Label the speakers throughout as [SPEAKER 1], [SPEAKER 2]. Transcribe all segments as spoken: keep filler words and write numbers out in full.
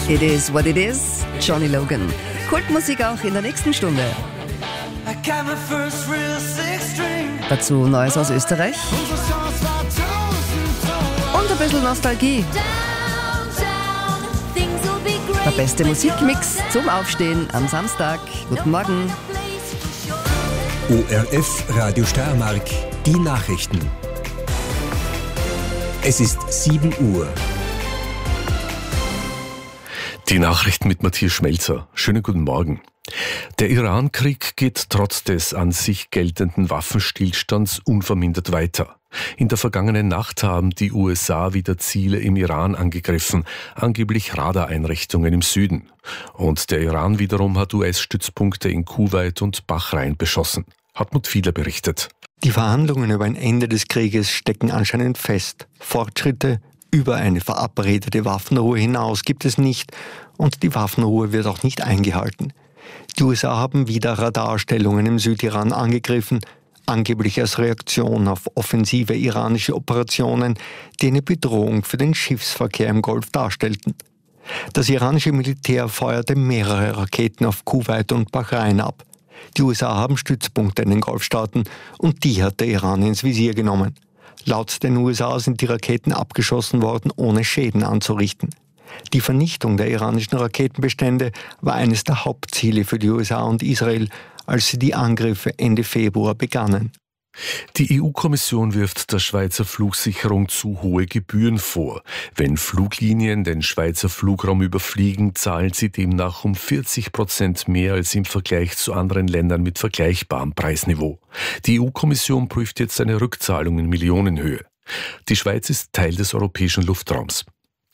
[SPEAKER 1] It is what it is, Johnny Logan. Kultmusik auch in der nächsten Stunde. Dazu Neues aus Österreich. Und ein bisschen Nostalgie. Der beste Musikmix zum Aufstehen am Samstag. Guten Morgen.
[SPEAKER 2] O R F Radio Steiermark, die Nachrichten. Es ist sieben Uhr.
[SPEAKER 3] Die Nachrichten mit Matthias Schmelzer. Schönen guten Morgen. Der Iran-Krieg geht trotz des an sich geltenden Waffenstillstands unvermindert weiter. In der vergangenen Nacht haben die U S A wieder Ziele im Iran angegriffen, angeblich Radareinrichtungen im Süden. Und der Iran wiederum hat U S-Stützpunkte in Kuwait und Bahrain beschossen. Hartmut Fiedler berichtet.
[SPEAKER 4] Die Verhandlungen über ein Ende des Krieges stecken anscheinend fest. Fortschritte über eine verabredete Waffenruhe hinaus gibt es nicht und die Waffenruhe wird auch nicht eingehalten. Die U S A haben wieder Radarstellungen im Südiran angegriffen, angeblich als Reaktion auf offensive iranische Operationen, die eine Bedrohung für den Schiffsverkehr im Golf darstellten. Das iranische Militär feuerte mehrere Raketen auf Kuwait und Bahrain ab. Die U S A haben Stützpunkte in den Golfstaaten und die hat der Iran ins Visier genommen. Laut den U S A sind die Raketen abgeschossen worden, ohne Schäden anzurichten. Die Vernichtung der iranischen Raketenbestände war eines der Hauptziele für die U S A und Israel, als sie die Angriffe Ende Februar begannen.
[SPEAKER 3] Die E U-Kommission wirft der Schweizer Flugsicherung zu hohe Gebühren vor. Wenn Fluglinien den Schweizer Flugraum überfliegen, zahlen sie demnach um vierzig Prozent mehr als im Vergleich zu anderen Ländern mit vergleichbarem Preisniveau. Die E U-Kommission prüft jetzt eine Rückzahlung in Millionenhöhe. Die Schweiz ist Teil des europäischen Luftraums.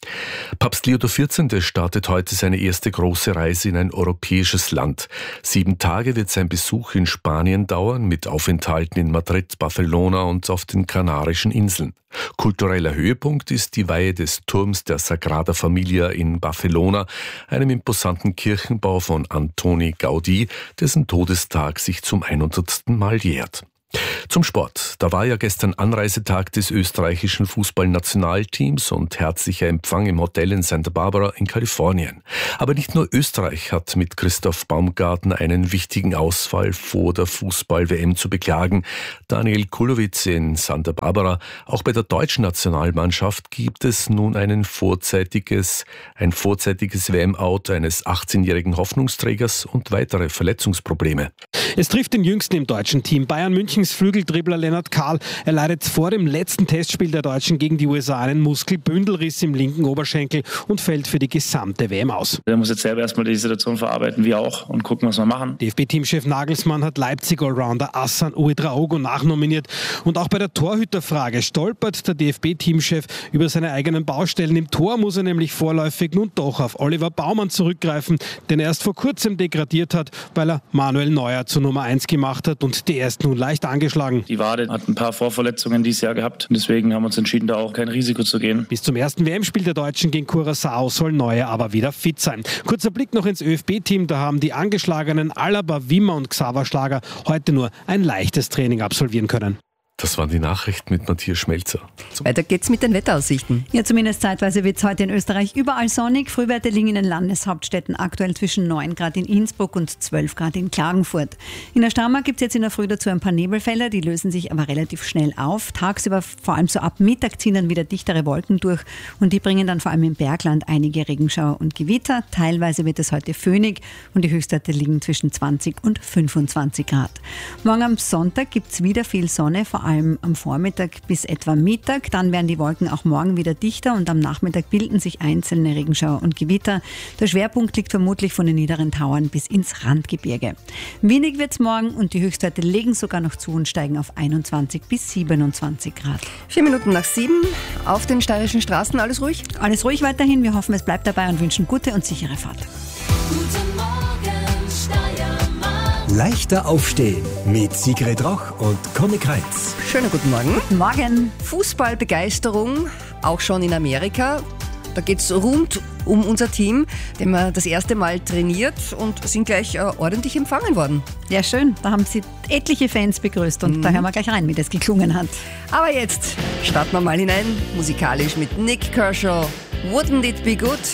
[SPEAKER 3] Papst Leo der vierzehnte startet heute seine erste große Reise in ein europäisches Land. Sieben Tage wird sein Besuch in Spanien dauern, mit Aufenthalten in Madrid, Barcelona und auf den Kanarischen Inseln. Kultureller Höhepunkt ist die Weihe des Turms der Sagrada Familia in Barcelona, einem imposanten Kirchenbau von Antoni Gaudí, dessen Todestag sich zum hundertsten Mal jährt. Zum Sport. Da war ja gestern Anreisetag des österreichischen Fußballnationalteams und herzlicher Empfang im Hotel in Santa Barbara in Kalifornien. Aber nicht nur Österreich hat mit Christoph Baumgartner einen wichtigen Ausfall vor der Fußball-W M zu beklagen. Daniel Kulowitz in Santa Barbara. Auch bei der deutschen Nationalmannschaft gibt es nun einen vorzeitiges, ein vorzeitiges W M-Out eines achtzehnjährigen Hoffnungsträgers und weitere Verletzungsprobleme.
[SPEAKER 5] Es trifft den Jüngsten im deutschen Team. Bayern Münchens Flügeltribbler Lennart Kahl. Er leidet vor dem letzten Testspiel der Deutschen gegen die U S A einen Muskelbündelriss im linken Oberschenkel und fällt für die gesamte W M aus.
[SPEAKER 6] Er muss jetzt selber erstmal die Situation verarbeiten, wir auch, und gucken, was wir machen.
[SPEAKER 5] D F B-Teamchef Nagelsmann hat Leipzig-Allrounder Hassan Ouedraogo nachnominiert. Und auch bei der Torhüterfrage stolpert der D F B-Teamchef über seine eigenen Baustellen. Im Tor muss er nämlich vorläufig nun doch auf Oliver Baumann zurückgreifen, den er erst vor kurzem degradiert hat, weil er Manuel Neuer zur Nummer eins gemacht hat und der ist nun leicht angeschlagen.
[SPEAKER 6] Die Wade hat ein paar Vorverletzungen dieses Jahr gehabt. Deswegen haben wir uns entschieden, da auch kein Risiko zu gehen.
[SPEAKER 5] Bis zum ersten W M-Spiel der Deutschen gegen Curaçao soll Neuer aber wieder fit sein. Kurzer Blick noch ins Ö F B-Team. Da haben die angeschlagenen Alaba, Wimmer und Xaver Schlager heute nur ein leichtes Training absolvieren können.
[SPEAKER 3] Das waren die Nachrichten mit Matthias Schmelzer.
[SPEAKER 1] Weiter geht's mit den Wetteraussichten.
[SPEAKER 7] Ja, zumindest zeitweise wird es heute in Österreich überall sonnig. Frühwerte liegen in den Landeshauptstädten aktuell zwischen neun Grad in Innsbruck und zwölf Grad in Klagenfurt. In der Steiermark gibt es jetzt in der Früh dazu ein paar Nebelfelder, die lösen sich aber relativ schnell auf. Tagsüber, vor allem so ab Mittag, ziehen dann wieder dichtere Wolken durch und die bringen dann vor allem im Bergland einige Regenschauer und Gewitter. Teilweise wird es heute föhnig und die Höchstwerte liegen zwischen zwanzig und fünfundzwanzig Grad. Morgen am Sonntag gibt es wieder viel Sonne, vor allem allem am Vormittag bis etwa Mittag. Dann werden die Wolken auch morgen wieder dichter und am Nachmittag bilden sich einzelne Regenschauer und Gewitter. Der Schwerpunkt liegt vermutlich von den niederen Tauern bis ins Randgebirge. Windig wird es morgen und die Höchstwerte legen sogar noch zu und steigen auf einundzwanzig bis siebenundzwanzig Grad.
[SPEAKER 1] Vier Minuten nach sieben. Auf den steirischen Straßen alles ruhig?
[SPEAKER 7] Alles ruhig weiterhin. Wir hoffen, es bleibt dabei und wünschen gute und sichere Fahrt.
[SPEAKER 2] Guten Morgen, Steiermark. Leichter aufstehen mit Sigrid Roch und Conny Kreitz.
[SPEAKER 1] Schönen guten Morgen.
[SPEAKER 7] Guten Morgen.
[SPEAKER 1] Fußballbegeisterung, auch schon in Amerika. Da geht es rund um unser Team, dem wir das erste Mal trainiert und sind gleich äh, ordentlich empfangen worden.
[SPEAKER 7] Ja, schön. Da haben Sie etliche Fans begrüßt und mhm. da hören wir gleich rein, wie das geklungen hat.
[SPEAKER 1] Aber jetzt starten wir mal hinein, musikalisch mit Nick Kershaw. Wouldn't it be good?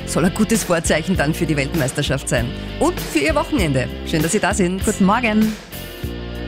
[SPEAKER 1] soll ein gutes Vorzeichen dann für die Weltmeisterschaft sein. Und für Ihr Wochenende. Schön, dass Sie da sind.
[SPEAKER 7] Guten Morgen.